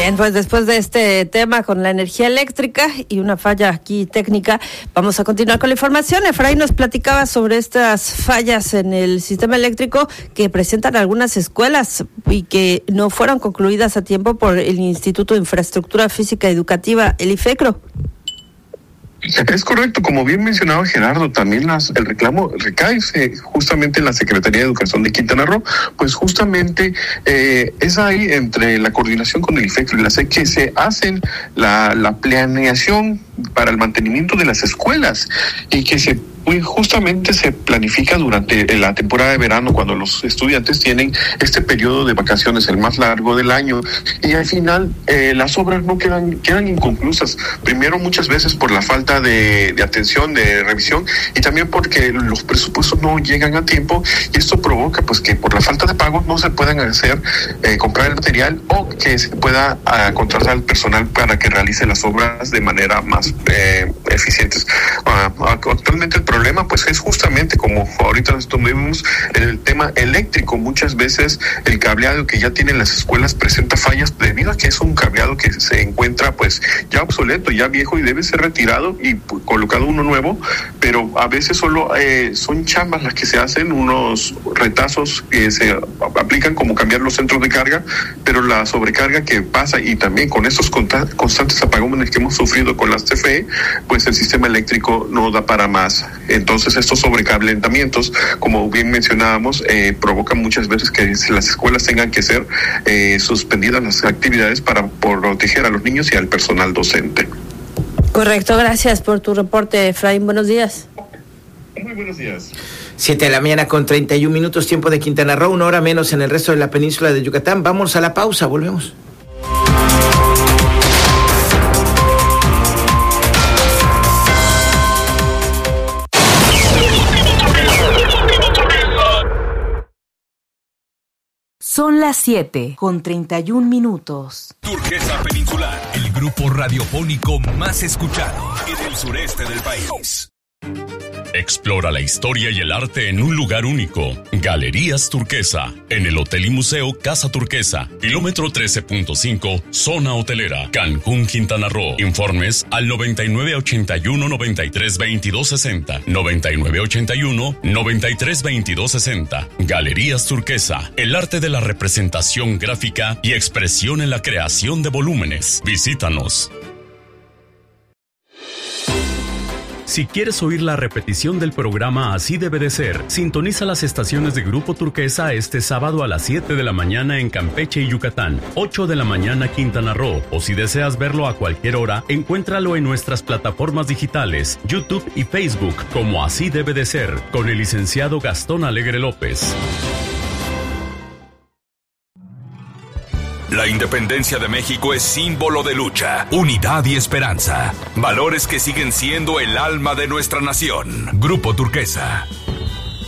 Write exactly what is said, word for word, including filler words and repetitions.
Bien, pues después de este tema con la energía eléctrica y una falla aquí técnica, vamos a continuar con la información. Efraín nos platicaba sobre estas fallas en el sistema eléctrico que presentan algunas escuelas y que no fueron concluidas a tiempo por el Instituto de Infraestructura Física Educativa, el IFECRO. Es correcto, como bien mencionaba Gerardo, también las, el reclamo recae eh, justamente en la Secretaría de Educación de Quintana Roo, pues justamente eh, es ahí entre la coordinación con el IFECRO y la S E C que se hacen la, la planeación para el mantenimiento de las escuelas y que se Pues justamente se planifica durante la temporada de verano, cuando los estudiantes tienen este periodo de vacaciones, el más largo del año, y al final eh, las obras no quedan quedan inconclusas. Primero, muchas veces por la falta de, de atención, de revisión, y también porque los presupuestos no llegan a tiempo, y esto provoca pues que por la falta de pagos no se puedan hacer, eh, comprar el material o que se pueda uh, contratar al personal para que realice las obras de manera más eh, eficientes. Uh, actualmente el problema pues es justamente como ahorita estuvimos en el tema eléctrico. Muchas veces el cableado que ya tienen las escuelas presenta fallas debido a que es un cableado que se encuentra pues ya obsoleto, ya viejo y debe ser retirado y pues, colocado uno nuevo, pero a veces solo eh, son chambas las que se hacen, unos retazos que se aplican como cambiar los centros de carga, pero la sobrecarga que pasa y también con estos constantes apagones que hemos sufrido con las C F E, pues el sistema eléctrico no da para más. Entonces estos sobrecalentamientos, como bien mencionábamos, eh, provocan muchas veces que las escuelas tengan que ser eh, suspendidas las actividades para proteger a los niños y al personal docente. Correcto, gracias por tu reporte, Efraín. Buenos días. Muy buenos días. Siete de la mañana con treinta y un minutos, tiempo de Quintana Roo, una hora menos en el resto de la península de Yucatán. Vamos a la pausa, volvemos. Son las siete con treinta y un minutos. Turquesa Peninsular, el grupo radiofónico más escuchado en el sureste del país. Explora la historia y el arte en un lugar único. Galerías Turquesa, en el Hotel y Museo Casa Turquesa, kilómetro trece punto cinco, zona hotelera, Cancún, Quintana Roo. Informes al noventa y nueve ochenta y uno noventa y tres veintidós sesenta, noventa y nueve ochenta y uno noventa y tres veintidós sesenta. Galerías Turquesa, el arte de la representación gráfica y expresión en la creación de volúmenes. Visítanos. Si quieres oír la repetición del programa Así Debe de Ser, sintoniza las estaciones de Grupo Turquesa este sábado a las siete de la mañana en Campeche y Yucatán, ocho de la mañana Quintana Roo, o si deseas verlo a cualquier hora, encuéntralo en nuestras plataformas digitales, YouTube y Facebook, como Así Debe de Ser, con el licenciado Gastón Alegre López. La independencia de México es símbolo de lucha, unidad y esperanza. Valores que siguen siendo el alma de nuestra nación. Grupo Turquesa.